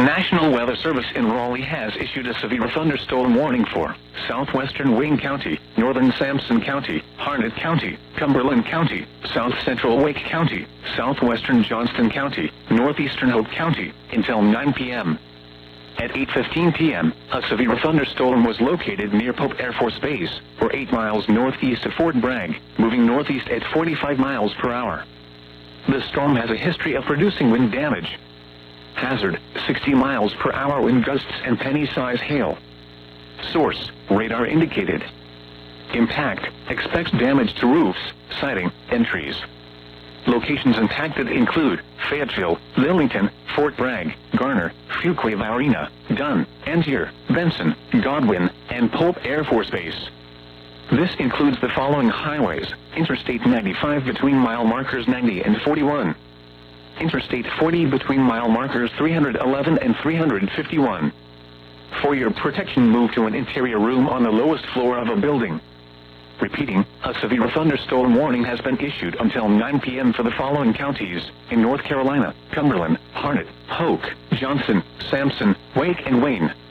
National Weather Service in Raleigh has issued a severe thunderstorm warning for southwestern Wayne County, northern Sampson County, Harnett County, Cumberland County, south central Wake County, southwestern Johnston County, northeastern Hope County, until 9 p.m. At 8:15 p.m., a severe thunderstorm was located near Pope Air Force Base, or 8 miles northeast of Fort Bragg, moving northeast at 45 miles per hour. The storm has a history of producing wind damage. Hazard, 60 miles per hour wind gusts and penny-size hail. Source, radar indicated. Impact, expects damage to roofs, siding, and trees. Locations impacted include Fayetteville, Lillington, Fort Bragg, Garner, Fuquay-Varina, Dunn, Angier, Benson, Godwin, and Pope Air Force Base. This includes the following highways: Interstate 95 between mile markers 90 and 41. Interstate 40 between mile markers 311 and 351. For your protection, move to an interior room on the lowest floor of a building. Repeating, a severe thunderstorm warning has been issued until 9 p.m. for the following counties in North Carolina: Cumberland, Harnett, Polk, Johnson, Sampson, Wake, and Wayne.